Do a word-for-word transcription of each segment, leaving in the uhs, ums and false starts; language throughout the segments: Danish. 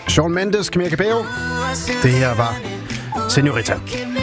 Shawn Mendes, Camilla Cabello. Det her var Señorita.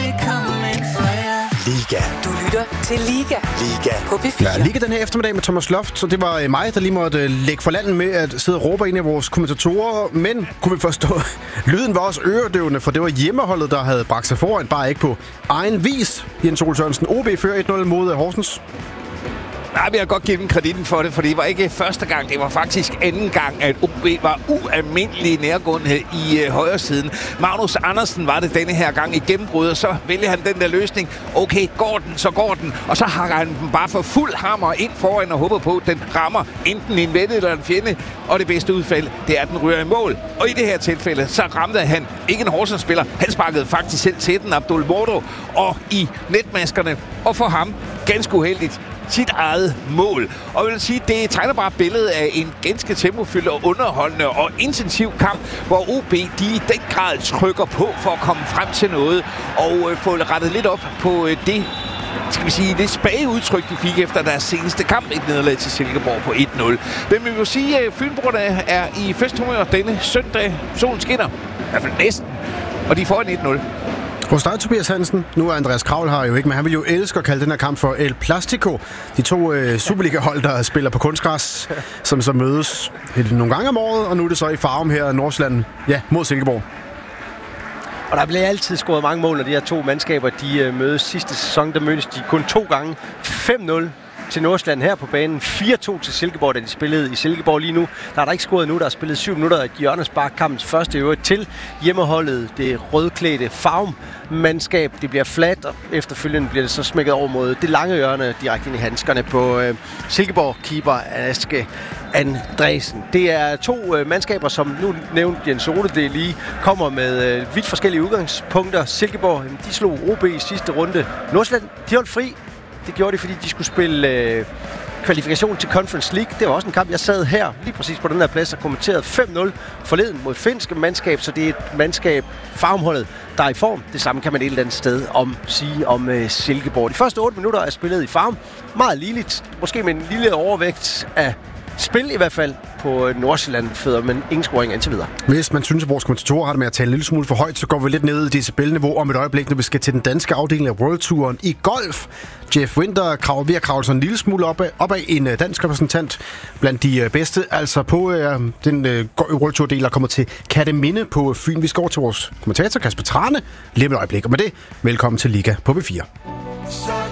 Liga. Du lytter til Liga. Liga. På P fire. Ja, Liga den her eftermiddag med Thomas Loft, så det var mig, der lige måtte lægge for landet med at sidde og råbe ind af vores kommentatorer. Men kunne vi forstå, lyden var også øredøvende, for det var hjemmeholdet, der havde bragt sig foran, bare ikke på egen vis. Jens Ole Sørensen, O B fører et nul mod Horsens. Nej, vi har godt givet dem kreditten for det, for det var ikke første gang. Det var faktisk anden gang, at O B var ualmindelig nærgående i øh, højre siden. Magnus Andersen var det denne her gang i gennembrud, og så vælger han den der løsning. Okay, går den, så går den. Og så hakker han den bare for fuld hammer ind foran og håber på, at den rammer enten en ven eller en fjende. Og det bedste udfald, det er, at den ryger i mål. Og i det her tilfælde, så ramte han ikke en Horsens-spiller. Han sparkede faktisk selv til den, Abdul Mordo, og i netmaskerne. Og for ham, ganske uheldigt, sit eget mål. Og jeg vil sige, det tegner bare billedet af en ganske tempofyldt og underholdende og intensiv kamp, hvor O B de i den grad trykker på for at komme frem til noget og øh, få rettet lidt op på øh, det, skal vi sige, det spage udtryk, de fik efter deres seneste kamp, et nederlag til Silkeborg på et nul. Men vi vil sige, at Fynboerne er i festhumør denne søndag. Solen skinner, i hvert fald næsten, og de får en et nul. Hos dig, Tobias Hansen. Nu er Andreas Kravl her jo ikke, men han vil jo elske at kalde den her kamp for El Plastico. De to øh, Superliga-hold, der spiller på kunstgræs, som så mødes nogle gange om året, og nu er det så i Farum her i Nordsjælland, ja, mod Silkeborg. Og der blev altid scoret mange mål, når de her to mandskaber de øh, mødes. Sidste sæson, der mødtes de kun to gange. fem nul til Nordsjælland her på banen. fire to til Silkeborg, da de spillede i Silkeborg lige nu. Der er der ikke scoret nu, der er spillet syv minutter af hjørnespark, kampens første øvrigt til hjemmeholdet. Det rødklædte Farum-mandskab. Det bliver fladt, og efterfølgende bliver det så smækket over mod det lange hjørne direkte ind i handskerne på øh, Silkeborg-keeper Aske Andresen. Det er to øh, mandskaber, som nu nævnte Jens Ole, det lige kommer med øh, vidt forskellige udgangspunkter. Silkeborg, de slog O B i sidste runde. Nordsjælland, de holdt fri. Det gjorde de, fordi de skulle spille øh, kvalifikation til Conference League. Det var også en kamp, jeg sad her, lige præcis på den her plads, og kommenterede fem nul forleden mod finske mandskab, så det er et mandskab, Farumholdet, der er i form. Det samme kan man et eller andet sted om sige om øh, Silkeborg. De første otte minutter er spillet i Farum. Meget ligeligt, måske med en lille overvægt af spil i hvert fald på Nordsjælland fødder, men ingen scoring indtil videre. Hvis man synes, at vores kommentatorer har det med at tale en lille smule for højt, så går vi lidt ned i decibelniveau om et øjeblik, når vi skal til den danske afdeling af World Touren i golf. Jeff Winter kraver ved at kravle sig en lille smule op af, op af en dansk repræsentant blandt de bedste, altså på øh, den øh, World Tour-del, der kommer til Kerteminde på Fyn. Vi skal over til vores kommentator Kasper Trane lige om et øjeblik, og med det, velkommen til Liga på P fire.